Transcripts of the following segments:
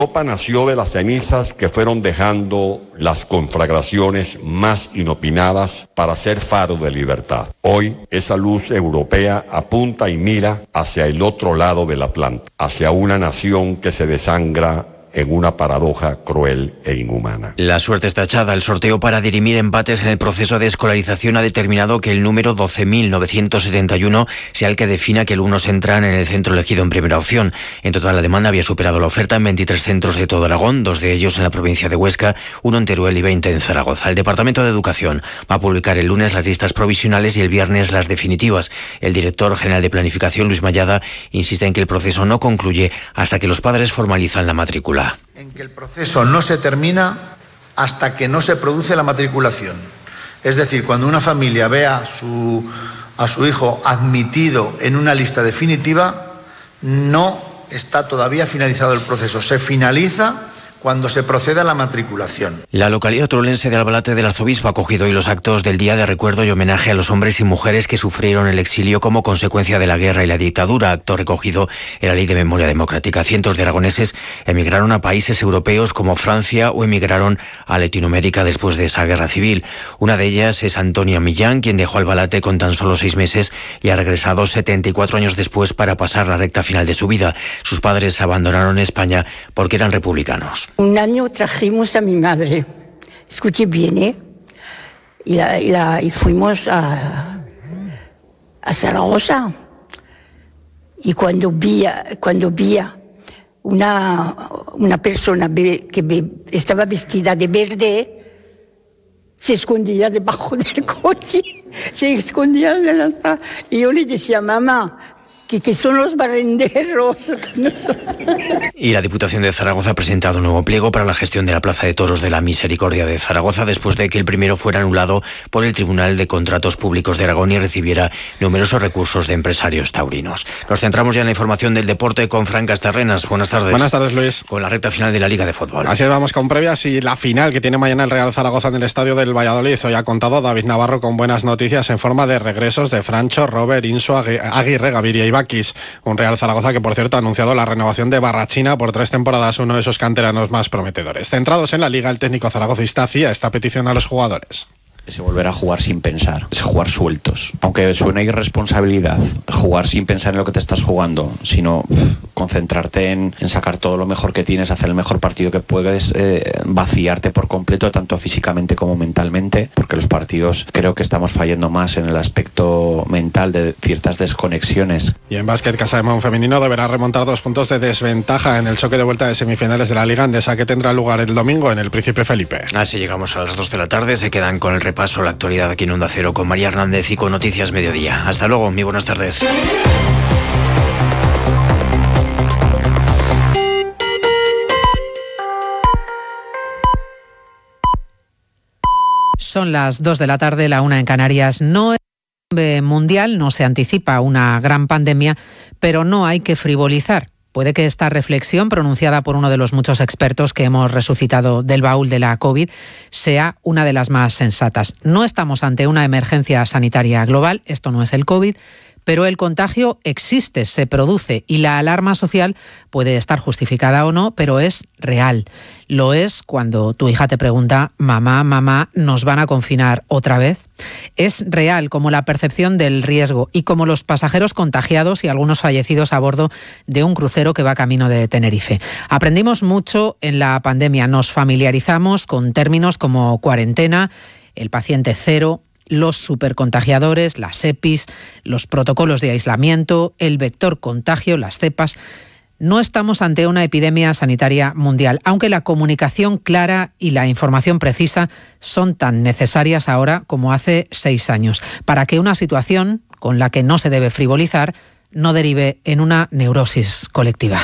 Europa nació de las cenizas que fueron dejando las conflagraciones más inopinadas para ser faro de libertad. Hoy, esa luz europea apunta y mira hacia el otro lado del Atlántico, hacia una nación que se desangra en una paradoja cruel e inhumana. La suerte está echada. El sorteo para dirimir empates en el proceso de escolarización ha determinado que el número 12.971 sea el que defina que alumnos entran en el centro elegido en primera opción. En total, la demanda había superado la oferta en 23 centros de todo Aragón, 2 de ellos en la provincia de Huesca, 1 en Teruel y 20 en Zaragoza. El Departamento de Educación va a publicar el lunes las listas provisionales y el viernes las definitivas. El director general de Planificación, Luis Mallada, insiste en que el proceso no concluye hasta que los padres formalizan la matrícula. En que el proceso no se termina hasta que no se produce la matriculación. Es decir, cuando una familia ve a su hijo admitido en una lista definitiva, no está todavía finalizado el proceso. Se finaliza cuando se proceda a la matriculación. La localidad turolense de Albalate del Arzobispo ha acogido hoy los actos del Día de Recuerdo y Homenaje a los hombres y mujeres que sufrieron el exilio como consecuencia de la guerra y la dictadura, acto recogido en la Ley de Memoria Democrática. Cientos de aragoneses emigraron a países europeos como Francia o emigraron a Latinoamérica después de esa guerra civil. Una de ellas es Antonia Millán, quien dejó Albalate con tan solo 6 meses y ha regresado 74 años después para pasar la recta final de su vida. Sus padres abandonaron España porque eran republicanos. Un año trajimos a mi madre, escuche bien, y fuimos a Zaragoza. Y cuando vi una persona que estaba vestida de verde, se escondía debajo del coche, se escondía y yo le decía, mamá, que son los barrenderos. Y la Diputación de Zaragoza ha presentado un nuevo pliego para la gestión de la Plaza de Toros de la Misericordia de Zaragoza después de que el primero fuera anulado por el Tribunal de Contratos Públicos de Aragón y recibiera numerosos recursos de empresarios taurinos. Nos centramos ya en la información del deporte con Fran Casterrenas. Buenas tardes. Buenas tardes, Luis. Con la recta final de la Liga de Fútbol. Así vamos con previas y la final que tiene mañana el Real Zaragoza en el Estadio del Valladolid. Hoy ha contado David Navarro con buenas noticias en forma de regresos de Francho, Robert, Insu, Aguirre, Gaviria y Bakis. Un Real Zaragoza que, por cierto, ha anunciado la renovación de Barrachina por 3 temporadas, uno de sus canteranos más prometedores. Centrados en la Liga, el técnico zaragocista hacía esta petición a los jugadores. Se volverá a jugar sin pensar, es jugar sueltos. Aunque suene irresponsabilidad, jugar sin pensar en lo que te estás jugando, sino concentrarte en sacar todo lo mejor que tienes, hacer el mejor partido que puedes, vaciarte por completo, tanto físicamente como mentalmente, porque los partidos creo que estamos fallando más en el aspecto mental de ciertas desconexiones. Y en básquet, Casa de Mon femenino deberá remontar 2 puntos de desventaja en el choque de vuelta de semifinales de la Liga Endesa que tendrá lugar el domingo en el Príncipe Felipe. Así llegamos a las 2 de la tarde, se quedan con el repaso a la actualidad aquí en Onda Cero con María Hernández y con Noticias Mediodía. Hasta luego, muy buenas tardes. Son las 2 de la tarde, la 1 en Canarias. No es mundial, no se anticipa una gran pandemia, pero no hay que frivolizar. Puede que esta reflexión, pronunciada por uno de los muchos expertos que hemos resucitado del baúl de la COVID, sea una de las más sensatas. No estamos ante una emergencia sanitaria global, esto no es el COVID, pero el contagio existe, se produce y la alarma social puede estar justificada o no, pero es real. Lo es cuando tu hija te pregunta, mamá, ¿nos van a confinar otra vez? Es real como la percepción del riesgo y como los pasajeros contagiados y algunos fallecidos a bordo de un crucero que va camino de Tenerife. Aprendimos mucho en la pandemia, nos familiarizamos con términos como cuarentena, el paciente cero, los supercontagiadores, las EPIs, los protocolos de aislamiento, el vector contagio, las cepas. No estamos ante una epidemia sanitaria mundial, aunque la comunicación clara y la información precisa son tan necesarias ahora como hace 6 años, para que una situación con la que no se debe frivolizar no derive en una neurosis colectiva.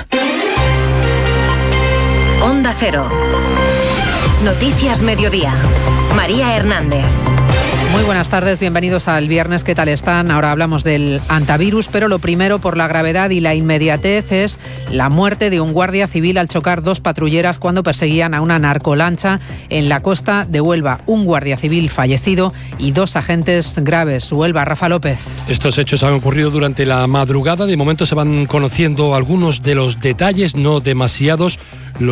Onda Cero. Noticias Mediodía. María Hernández. Muy buenas tardes, bienvenidos al viernes. ¿Qué tal están? Ahora hablamos del antivirus, pero lo primero, por la gravedad y la inmediatez, es la muerte de un guardia civil al chocar 2 patrulleras cuando perseguían a una narcolancha en la costa de Huelva. Un guardia civil fallecido y 2 agentes graves. Huelva, Rafa López. Estos hechos han ocurrido durante la madrugada. De momento se van conociendo algunos de los detalles, no demasiados.